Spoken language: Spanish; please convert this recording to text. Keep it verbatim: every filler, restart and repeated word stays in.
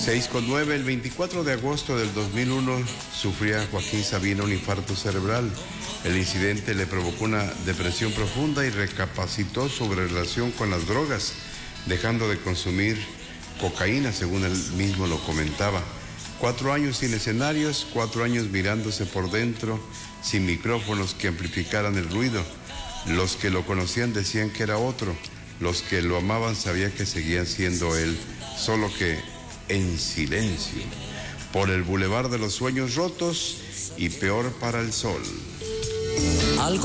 seis con nueve, el veinticuatro de agosto del dos mil uno sufría Joaquín Sabina un infarto cerebral. El incidente le provocó una depresión profunda y recapacitó sobre relación con las drogas, dejando de consumir cocaína, según él mismo lo comentaba. Cuatro años sin escenarios, cuatro años mirándose por dentro, sin micrófonos que amplificaran el ruido. Los que lo conocían decían que era otro, los que lo amaban sabían que seguían siendo él, solo que en silencio, por el bulevar de los sueños rotos y peor para el sol.